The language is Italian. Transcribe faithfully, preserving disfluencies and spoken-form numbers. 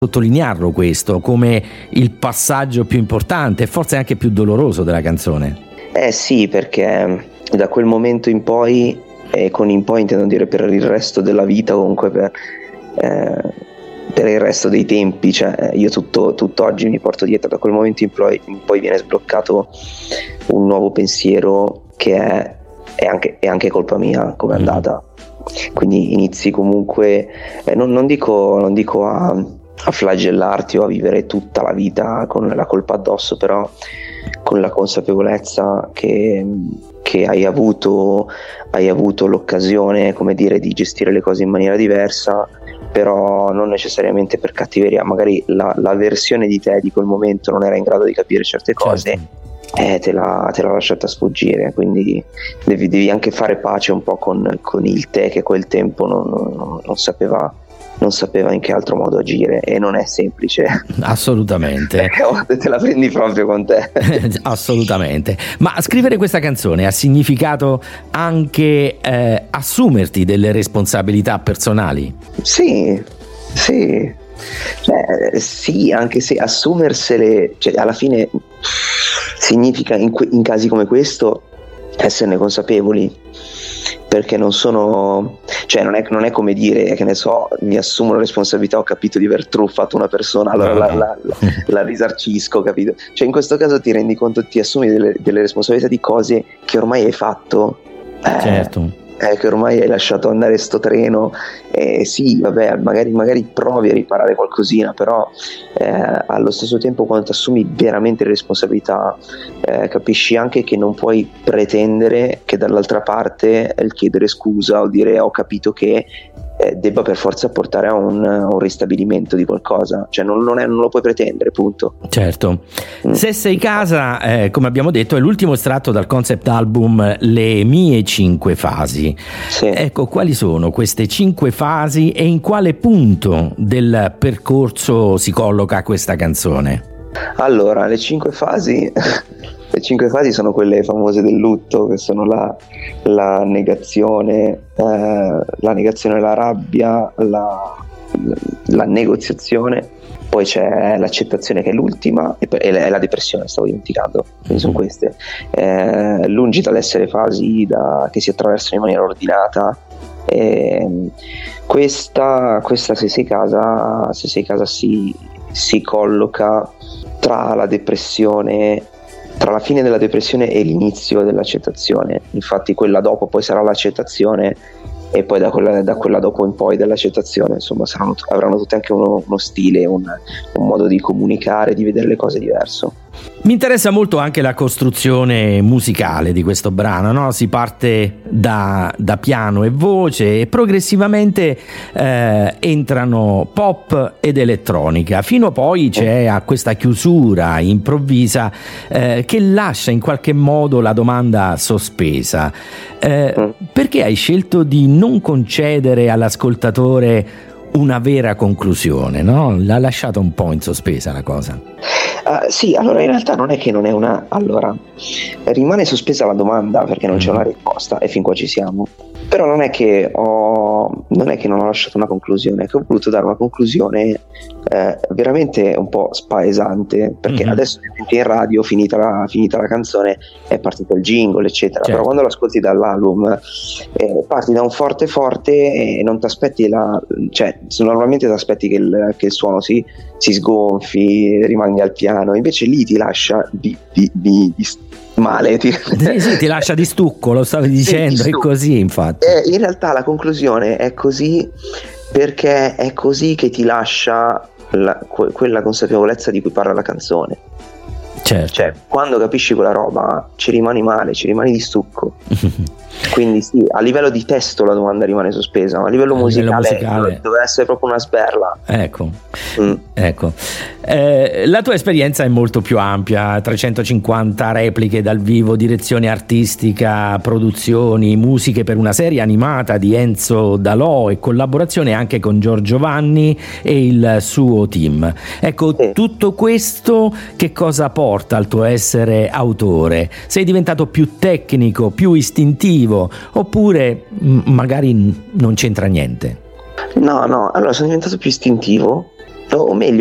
sottolinearlo questo come il passaggio più importante e forse anche più doloroso della canzone. Eh sì, perché da quel momento in poi, e con in poi intendo dire per il resto della vita, comunque per, eh, per il resto dei tempi, cioè io tutto, tutto oggi mi porto dietro, da quel momento in poi, in poi viene sbloccato un nuovo pensiero che è, è, anche, è anche colpa mia come è andata. Quindi inizi comunque, eh, non, non dico, non dico a a flagellarti o a vivere tutta la vita con la colpa addosso, però con la consapevolezza che, che hai avuto hai avuto l'occasione, come dire, di gestire le cose in maniera diversa, però non necessariamente per cattiveria, magari la, la versione di te di quel momento non era in grado di capire certe cose. Certo. Eh, te, l'ha, te l'ha lasciata sfuggire, quindi devi, devi anche fare pace un po' con, con il te che a quel tempo non, non, non sapeva non sapeva in che altro modo agire, e non è semplice. Assolutamente. Te la prendi proprio con te. Assolutamente. Ma scrivere questa canzone ha significato anche eh, assumerti delle responsabilità personali? Sì, sì. Cioè, sì, anche se assumersele, cioè, alla fine significa in, que- in casi come questo esserne consapevoli, perché non sono, cioè non è, non è come dire, che ne so, mi assumo la responsabilità, ho capito di aver truffato una persona, allora la, la, la, la risarcisco, capito? Cioè in questo caso ti rendi conto, ti assumi delle, delle responsabilità di cose che ormai hai fatto. Eh, certo. Eh, che ormai hai lasciato andare sto treno, eh, sì, vabbè, magari, magari provi a riparare qualcosina, però eh, allo stesso tempo quando ti assumi veramente le responsabilità eh, capisci anche che non puoi pretendere che dall'altra parte il chiedere scusa o dire ho capito che eh, debba per forza portare a un, a un ristabilimento di qualcosa, cioè non, non, è, non lo puoi pretendere, punto. Certo. Mm. Se sei casa, eh, come abbiamo detto, è l'ultimo estratto dal concept album Le mie cinque fasi. Sì. Ecco, quali sono queste cinque fasi e in quale punto del percorso si colloca questa canzone? Allora, le cinque fasi le cinque fasi sono quelle famose del lutto, che sono la, la negazione, eh, la negazione della rabbia, la, la negoziazione, poi c'è l'accettazione che è l'ultima e poi è la depressione, stavo dimenticando, quindi sono queste. Eh, lungi dall'essere fasi da, che si attraversano in maniera ordinata. Eh, questa, questa se sei casa, se sei casa si, si colloca tra la depressione, tra la fine della depressione e l'inizio dell'accettazione. Infatti quella dopo poi sarà l'accettazione, e poi da quella, da quella dopo in poi dell'accettazione, insomma, saranno, avranno tutti anche uno, uno stile, un, un modo di comunicare, di vedere le cose diverso. Mi interessa molto anche la costruzione musicale di questo brano, no? Si parte da, da piano e voce e progressivamente eh, entrano pop ed elettronica, fino poi c'è a questa chiusura improvvisa eh, che lascia in qualche modo la domanda sospesa. Eh, perché hai scelto di non concedere all'ascoltatore una vera conclusione, no? L'ha lasciata un po' in sospesa la cosa. Uh, sì, allora in realtà non è che non è una... Allora, rimane sospesa la domanda perché non c'è una risposta e fin qua ci siamo. Però non è che ho, non è che non ho lasciato una conclusione, è che ho voluto dare una conclusione eh, veramente un po' spaesante, perché mm-hmm. adesso in radio, finita la, finita la canzone, è partito il jingle, eccetera. Certo. Però quando lo ascolti dall'album eh, parti da un forte forte e non ti aspetti la... cioè normalmente ti aspetti che il, che il suono si, si sgonfi, rimanga al piano, invece lì ti lascia di, di, di, di male, ti... Sì, sì, ti lascia di stucco, lo stavi dicendo, sì, è così infatti. Eh, in realtà la conclusione è così perché è così che ti lascia la, que, quella consapevolezza di cui parla la canzone. Certo. Cioè, quando capisci quella roba ci rimani male, ci rimani di stucco. Quindi sì, a livello di testo la domanda rimane sospesa, ma a livello, a musicale, livello musicale deve essere proprio una sberla. Ecco, mm. ecco. Eh, la tua esperienza è molto più ampia, trecentocinquanta repliche dal vivo, direzione artistica, produzioni, musiche per una serie animata di Enzo Dalò e collaborazione anche con Giorgio Vanni e il suo team. Ecco, sì. Tutto questo che cosa porta al tuo essere autore? Sei diventato più tecnico, più istintivo, oppure m- magari non c'entra niente? No, no, allora sono diventato più istintivo o meglio